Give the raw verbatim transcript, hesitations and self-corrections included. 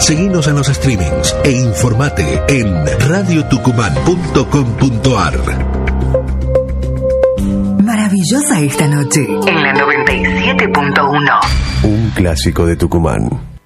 Seguinos en los streamings e informate en radio tucumán punto com punto ar. Maravillosa esta noche en la noventa y siete punto uno. Un clásico de Tucumán.